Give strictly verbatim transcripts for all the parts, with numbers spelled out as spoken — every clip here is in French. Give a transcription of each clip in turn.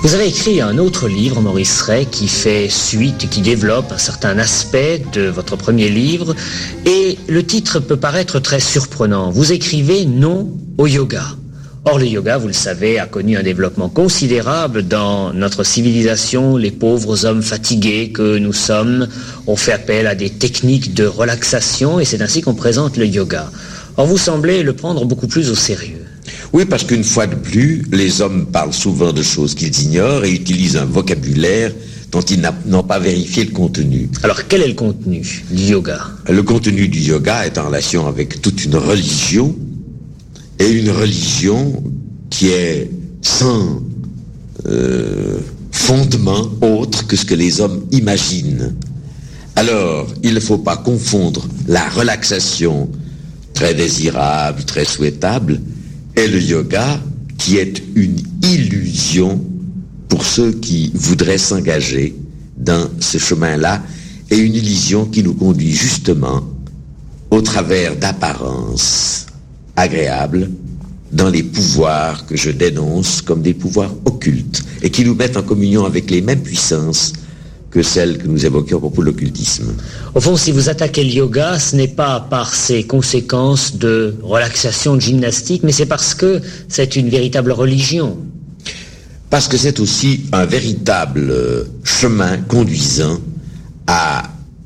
Vous avez écrit un autre livre, Maurice Ray, qui fait suite, qui développe un certain aspect de votre premier livre, et le titre peut paraître très surprenant. Vous écrivez « Non au yoga ». Or, le yoga, vous le savez, a connu un développement considérable dans notre civilisation. Les pauvres hommes fatigués que nous sommes ont fait appel à des techniques de relaxation, et c'est ainsi qu'on présente le yoga. Or, vous semblez le prendre beaucoup plus au sérieux. Oui, parce qu'une fois de plus, les hommes parlent souvent de choses qu'ils ignorent et utilisent un vocabulaire dont ils n'ont pas vérifié le contenu. Alors, quel est le contenu du yoga ? Le contenu du yoga est en relation avec toute une religion, et une religion qui est sans euh, fondement autre que ce que les hommes imaginent. Alors, il ne faut pas confondre la relaxation très désirable, très souhaitable, et le yoga qui est une illusion pour ceux qui voudraient s'engager dans ce chemin-là, et une illusion qui nous conduit justement au travers d'apparences agréables dans les pouvoirs que je dénonce comme des pouvoirs occultes et qui nous mettent en communion avec les mêmes puissances que celles que nous évoquions à propos de l'occultisme. Au fond, si vous attaquez le yoga, ce n'est pas par ses conséquences de relaxation, de gymnastique, mais c'est parce que c'est une véritable religion. Parce que c'est aussi un véritable chemin conduisant à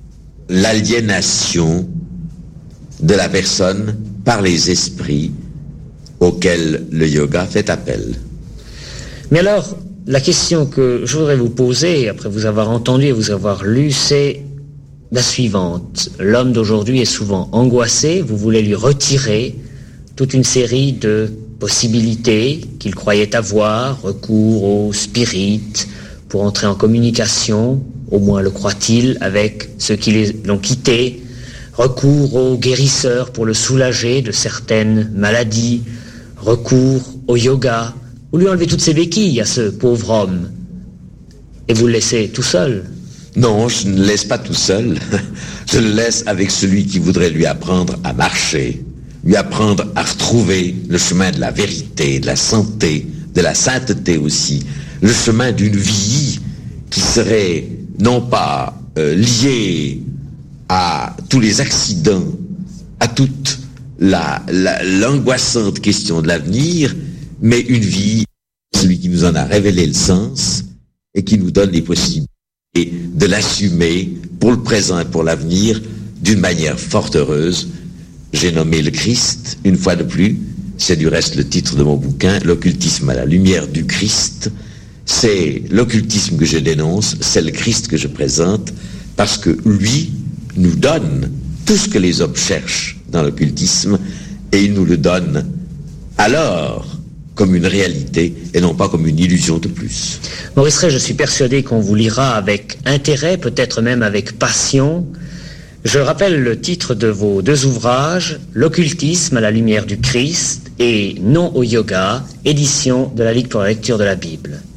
l'aliénation de la personne par les esprits auxquels le yoga fait appel. Mais alors, la question que je voudrais vous poser, après vous avoir entendu et vous avoir lu, c'est la suivante. L'homme d'aujourd'hui est souvent angoissé, vous voulez lui retirer toute une série de possibilités qu'il croyait avoir, recours au spirit pour entrer en communication, au moins le croit-il, avec ceux qui l'ont quitté, recours aux guérisseurs pour le soulager de certaines maladies, recours au yoga. Vous lui enlevez toutes ses béquilles à ce pauvre homme et vous le laissez tout seul. Non, je ne le laisse pas tout seul. Je le laisse avec celui qui voudrait lui apprendre à marcher, lui apprendre à retrouver le chemin de la vérité, de la santé, de la sainteté aussi, le chemin d'une vie qui serait non pas euh, liée à tous les accidents, à toute la, la, l'angoissante question de l'avenir, mais une vie, celui qui nous en a révélé le sens et qui nous donne les possibilités de l'assumer pour le présent et pour l'avenir d'une manière fort heureuse. J'ai nommé le Christ, une fois de plus, c'est du reste le titre de mon bouquin, l'occultisme à la lumière du Christ. C'est l'occultisme que je dénonce, c'est le Christ que je présente, parce que lui nous donne tout ce que les hommes cherchent dans l'occultisme, et il nous le donne alors comme une réalité et non pas comme une illusion de plus. Maurice Ray, je suis persuadé qu'on vous lira avec intérêt, peut-être même avec passion. Je rappelle le titre de vos deux ouvrages, L'occultisme à la lumière du Christ et Non au yoga, édition de la Ligue pour la lecture de la Bible.